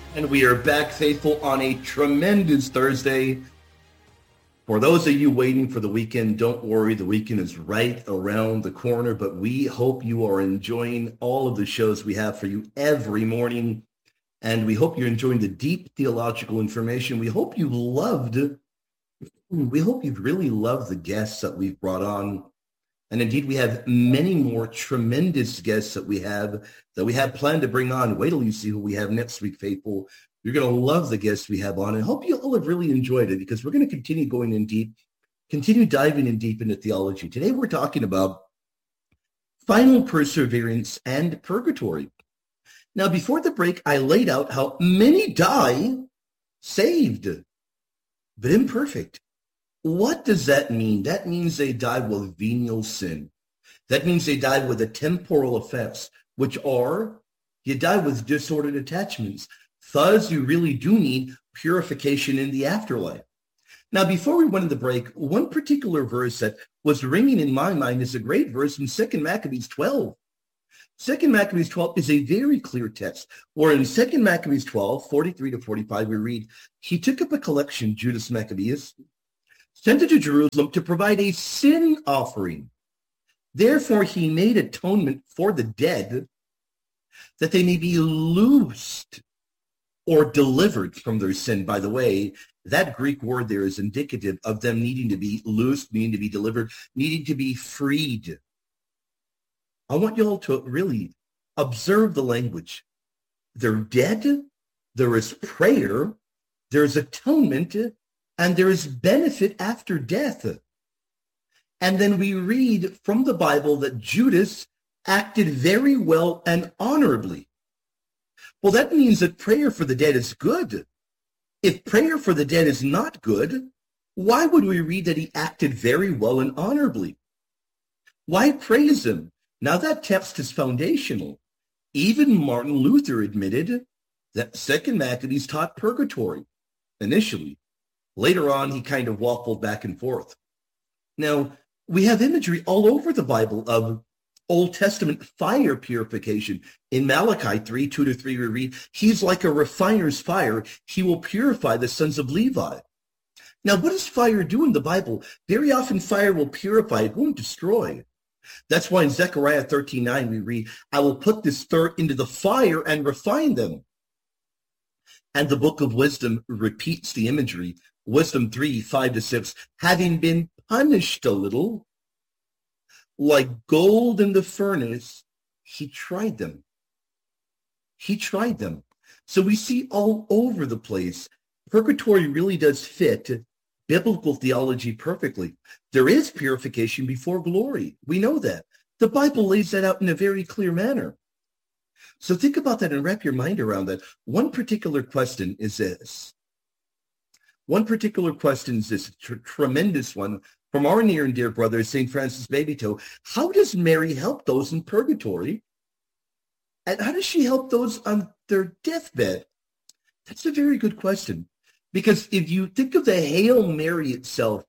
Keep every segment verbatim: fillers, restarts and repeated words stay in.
And we are back, faithful, on a tremendous Thursday. For those of you waiting for the weekend, don't worry. The weekend is right around the corner, but we hope you are enjoying all of the shows we have for you every morning. And we hope you're enjoying the deep theological information. We hope you loved, we hope you've really loved the guests that we've brought on. And indeed, we have many more tremendous guests that we have that we have planned to bring on. Wait till you see who we have next week, faithful. You're going to love the guests we have on, and hope you all have really enjoyed it, because we're going to continue going in deep, continue diving in deep into theology. Today, we're talking about final perseverance and purgatory. Now, before the break, I laid out how many die saved, but imperfect. What does that mean? That means they died with venial sin. That means they died with a temporal offense, which are, you die with disordered attachments. Thus, you really do need purification in the afterlife. Now, before we went to the break, one particular verse that was ringing in my mind is a great verse in Second Maccabees twelve. Second Maccabees twelve is a very clear text, where in Second Maccabees twelve, forty-three to forty-five, we read, he took up a collection, Judas Maccabeus, sent it to Jerusalem to provide a sin offering. Therefore, he made atonement for the dead, that they may be loosed or delivered from their sin. By the way, that Greek word there is indicative of them needing to be loosed, needing to be delivered, needing to be freed. I want you all to really observe the language. They're dead, there is prayer, there is atonement, and there is benefit after death. And then we read from the Bible that Judas acted very well and honorably. Well, that means that prayer for the dead is good. If prayer for the dead is not good, why would we read that he acted very well and honorably? Why praise him? Now that text is foundational. Even Martin Luther admitted that Second Maccabees taught purgatory initially. Later on, he kind of waffled back and forth. Now, we have imagery all over the Bible of Old Testament fire purification. In Malachi three, two to three, we read, he's like a refiner's fire. He will purify the sons of Levi. Now, what does fire do in the Bible? Very often fire will purify, it won't destroy. That's why in Zechariah thirteen nine, we read, I will put this dirt into the fire and refine them. And the book of Wisdom repeats the imagery. Wisdom three, five to six, having been punished a little, like gold in the furnace, he tried them. He tried them. So we see all over the place, purgatory really does fit biblical theology perfectly. There is purification before glory. We know that. The Bible lays that out in a very clear manner. So think about that and wrap your mind around that. One particular question is this. One particular question is this, a tr- tremendous one from our near and dear brother, Saint Francis Babytoe. How does Mary help those in purgatory? And how does she help those on their deathbed? That's a very good question. Because if you think of the Hail Mary itself,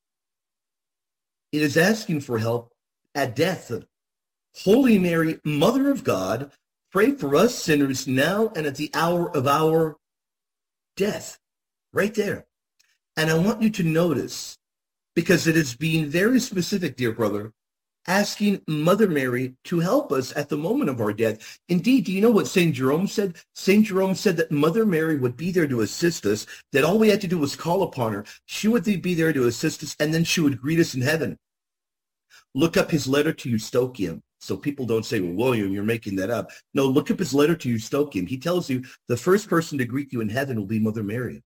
it is asking for help at death. Holy Mary, Mother of God, pray for us sinners now and at the hour of our death. Right there. And I want you to notice, because it is being very specific, dear brother, asking Mother Mary to help us at the moment of our death. Indeed, do you know what Saint Jerome said? Saint Jerome said that Mother Mary would be there to assist us, that all we had to do was call upon her. She would be there to assist us, and then she would greet us in heaven. Look up his letter to Eustochium, so people don't say, well, William, you're making that up. No, look up his letter to Eustochium. He tells you the first person to greet you in heaven will be Mother Mary.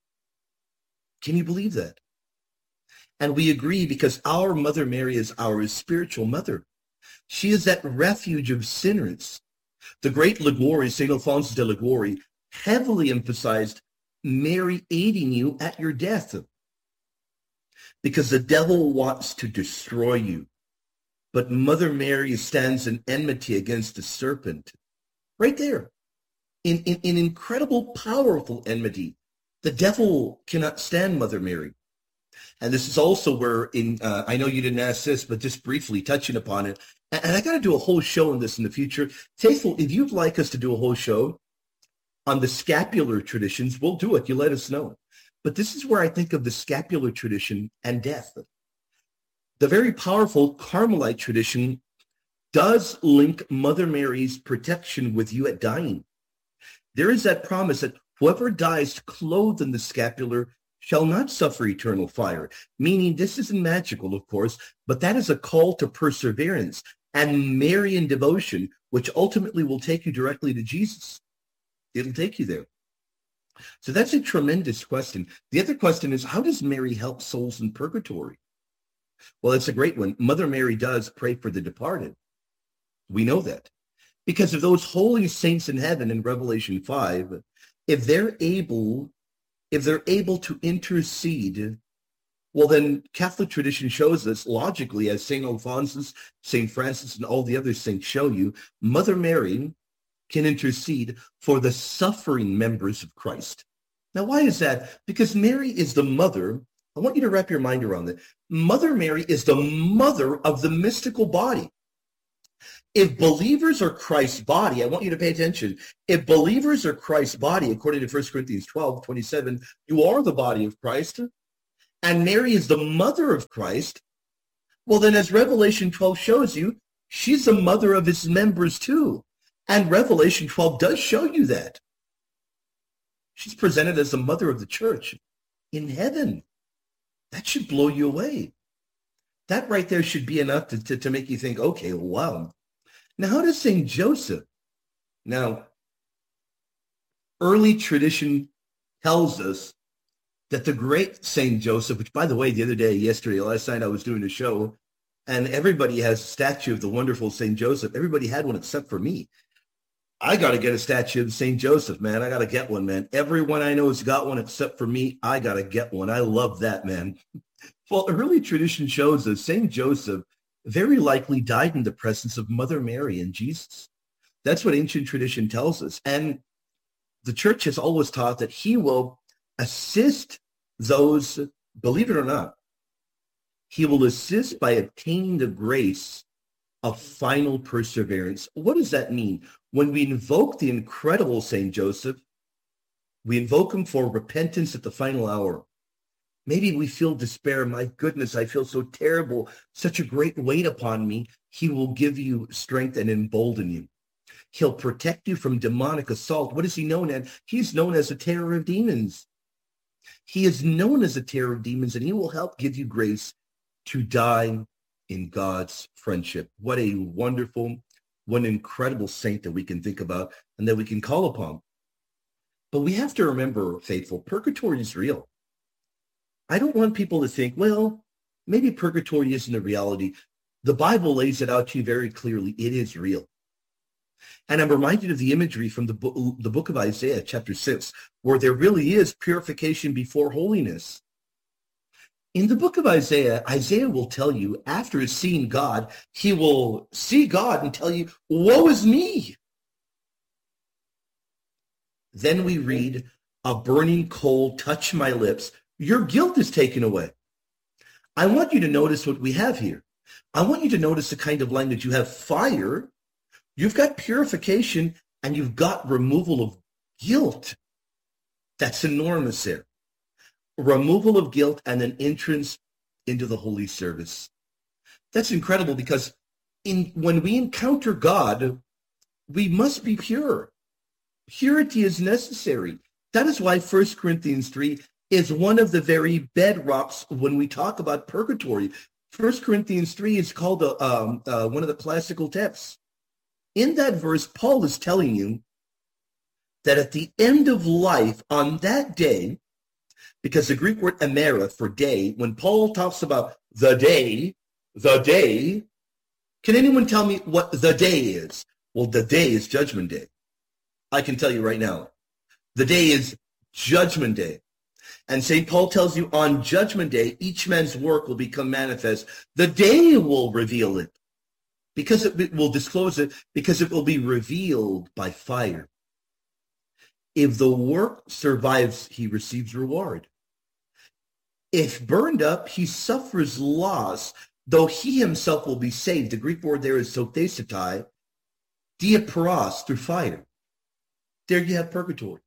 Can you believe that? And we agree because our Mother Mary is our spiritual mother. She is that refuge of sinners. The great Liguori, Saint Alphonsus de Liguori, heavily emphasized Mary aiding you at your death. Because the devil wants to destroy you. But Mother Mary stands in enmity against the serpent. Right there. In, in, in incredible, powerful enmity. The devil cannot stand Mother Mary. And this is also where, in uh, I know you didn't ask this, but just briefly touching upon it, and, and I got to do a whole show on this in the future. Faithful, if you'd like us to do a whole show On the scapular traditions, we'll do it. You let us know. But this is where I think of the scapular tradition and death. The very powerful Carmelite tradition does link Mother Mary's protection with you at dying. There is that promise that whoever dies clothed in the scapular shall not suffer eternal fire, meaning this isn't magical, of course, but that is a call to perseverance and Marian devotion, which ultimately will take you directly to Jesus. It'll take you there. So that's a tremendous question. The other question is, how does Mary help souls in purgatory? Well, it's a great one. Mother Mary does pray for the departed. We know that. Because of those holy saints in heaven in Revelation five, if they're able, if they're able to intercede, well, then Catholic tradition shows us logically, as Saint Alphonsus, Saint Francis, and all the other saints show you, Mother Mary can intercede for the suffering members of Christ. Now, why is that? Because Mary is the mother. I want you to wrap your mind around that. Mother Mary is the mother of the mystical body. If believers are Christ's body, I want you to pay attention. If believers are Christ's body, according to First Corinthians twelve, twenty-seven, you are the body of Christ, and Mary is the mother of Christ. Well, then as Revelation twelve shows you, she's the mother of his members too. And Revelation twelve does show you that. She's presented as the mother of the church in heaven. That should blow you away. That right there should be enough to, to, to make you think, okay, wow. Now, how does Saint Joseph? Now, early tradition tells us that the great Saint Joseph, which, by the way, the other day, yesterday, last night, I was doing a show, and everybody has a statue of the wonderful Saint Joseph. Everybody had one except for me. I got to get a statue of Saint Joseph, man. I got to get one, man. Everyone I know has got one except for me. I got to get one. I love that, man. Well, early tradition shows us Saint Joseph very likely died in the presence of Mother Mary and Jesus. That's what ancient tradition tells us. And the church has always taught that he will assist those, believe it or not, he will assist by obtaining the grace of final perseverance. What does that mean? When we invoke the incredible Saint Joseph, we invoke him for repentance at the final hour. Maybe we feel despair. My goodness, I feel so terrible, such a great weight upon me. He will give you strength and embolden you. He'll protect you from demonic assault. What is he known as? He's known as a terror of demons. He is known as a terror of demons, and he will help give you grace to die in God's friendship. What a wonderful, what an incredible saint that we can think about and that we can call upon. But we have to remember, faithful, purgatory is real. I don't want people to think, well, maybe purgatory isn't a reality. The Bible lays it out to you very clearly. It is real. And I'm reminded of the imagery from the book, the book of Isaiah, chapter six, where there really is purification before holiness. In the book of Isaiah, Isaiah will tell you, after seeing God, he will see God and tell you, woe is me. Then we read, a burning coal touched my lips. Your guilt is taken away. I want you to notice what we have here. I want you to notice the kind of language. You have fire, you've got purification, and you've got removal of guilt. That's enormous there. Removal of guilt and an entrance into the holy service. That's incredible because in, when we encounter God, we must be pure. Purity is necessary. That is why First Corinthians three is one of the very bedrocks when we talk about purgatory. First Corinthians three is called a, um, uh, one of the classical texts. In that verse, Paul is telling you that at the end of life, on that day, because the Greek word emera for day, when Paul talks about the day, the day, can anyone tell me what the day is? Well, the day is Judgment Day. I can tell you right now. The day is Judgment Day. And Saint Paul tells you on Judgment Day, each man's work will become manifest. The day will reveal it because it will disclose it, because it will be revealed by fire. If the work survives, he receives reward. If burned up, he suffers loss, though he himself will be saved. The Greek word there is sothesetai, diaparos, through fire. There you have purgatory.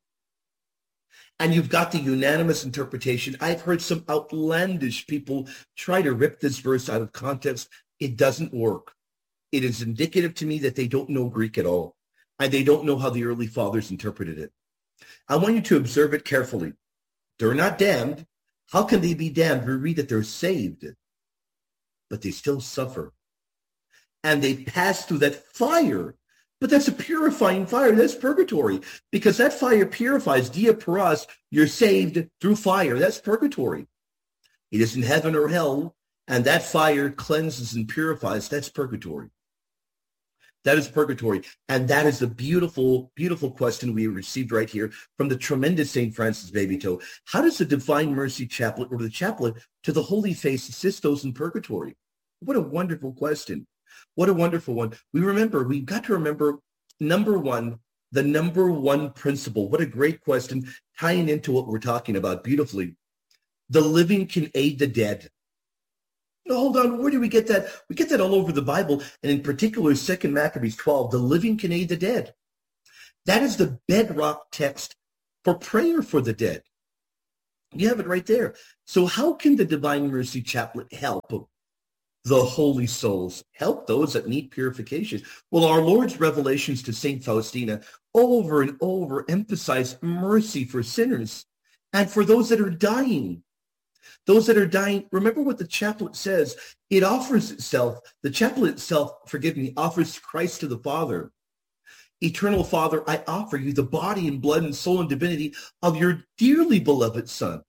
And you've got the unanimous interpretation. I've heard some outlandish people try to rip this verse out of context. It doesn't work. It is indicative to me that they don't know Greek at all, and they don't know how the early fathers interpreted it. I want you to observe it carefully. They're not damned. How can they be damned? We read that they're saved, but they still suffer. And they pass through that fire. But that's a purifying fire. That's purgatory, because that fire purifies. Dia paras, you're saved through fire. That's purgatory. It isn't heaven or hell, and that fire cleanses and purifies. That's purgatory. That is purgatory. And that is the beautiful, beautiful question we received right here from the tremendous Saint Francis Babytoe. How does the Divine Mercy Chaplet, or the chaplet to the Holy Face, assist those in purgatory? What a wonderful question. What a wonderful one. We remember, we've got to remember, number one, the number one principle. What a great question, tying into what we're talking about beautifully. The living can aid the dead. No, hold on, where do we get that? We get that all over the Bible, and in particular, Second Maccabees twelve, the living can aid the dead. That is the bedrock text for prayer for the dead. You have it right there. So how can the Divine Mercy Chaplet help the holy souls, help those that need purification? Well, our Lord's revelations to Saint Faustina over and over emphasize mercy for sinners and for those that are dying. Those that are dying, remember what the chaplet says. It offers itself, the chaplet itself, forgive me, offers Christ to the Father. Eternal Father, I offer you the body and blood and soul and divinity of your dearly beloved Son.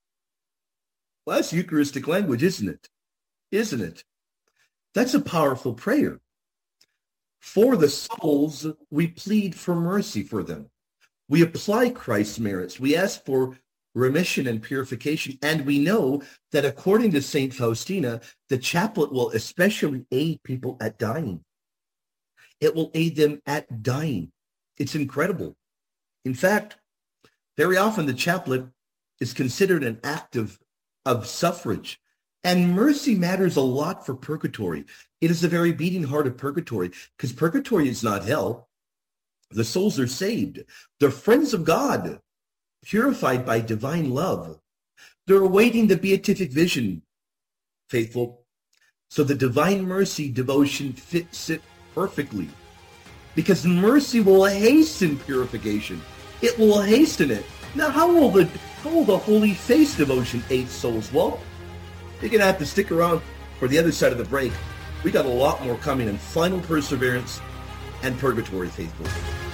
Well, that's Eucharistic language, isn't it? Isn't it? That's a powerful prayer. For the souls, we plead for mercy for them. We apply Christ's merits. We ask for remission and purification. And we know that according to Saint Faustina, the chaplet will especially aid people at dying. It will aid them at dying. It's incredible. In fact, very often the chaplet is considered an act of, of suffrage. And mercy matters a lot for purgatory. It is the very beating heart of purgatory, because purgatory is not hell. The souls are saved. They're friends of God, purified by divine love. They're awaiting the beatific vision, faithful. So the Divine Mercy devotion fits it perfectly, because mercy will hasten purification. It will hasten it. Now, how will the, how will the Holy Face devotion aid souls? Well, you're going to have to stick around for the other side of the break. We got a lot more coming in final perseverance and purgatory, faithful.